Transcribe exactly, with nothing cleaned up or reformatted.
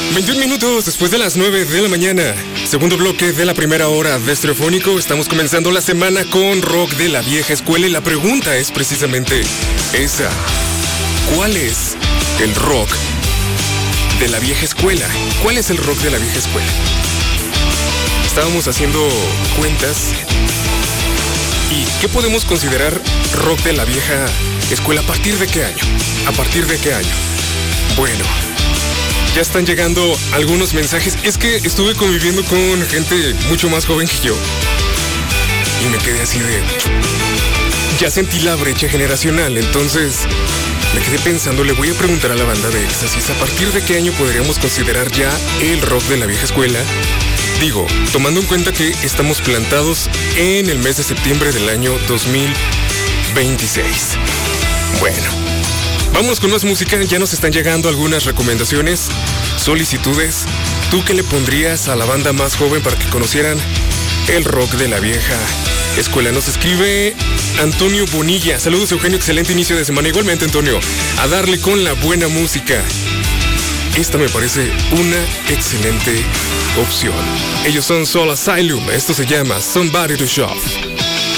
veintiún minutos después de las nueve de la mañana. Segundo bloque de la primera hora de Estereofónico. Estamos comenzando la semana con rock de la vieja escuela y la pregunta es precisamente esa. ¿Cuál es el rock de la vieja escuela? ¿Cuál es el rock de la vieja escuela? Estábamos haciendo cuentas. ¿Y qué podemos considerar rock de la vieja escuela? ¿A partir de qué año? ¿A partir de qué año? Bueno, ya están llegando algunos mensajes. Es que estuve conviviendo con gente mucho más joven que yo. Y me quedé así de... Ya sentí la brecha generacional. Entonces me quedé pensando, le voy a preguntar a la banda de Éxtasis, ¿a partir de qué año podríamos considerar ya el rock de la vieja escuela? Digo, tomando en cuenta que estamos plantados en el mes de septiembre del año dos mil veintiséis. Bueno, vamos con más música. Ya nos están llegando algunas recomendaciones, solicitudes. ¿Tú qué le pondrías a la banda más joven para que conocieran el rock de la vieja escuela? Nos escribe Antonio Bonilla. Saludos, Eugenio, excelente inicio de semana. Igualmente, Antonio, a darle con la buena música. Esta me parece una excelente opción. Ellos son Soul Asylum. Esto se llama Somebody to Shove.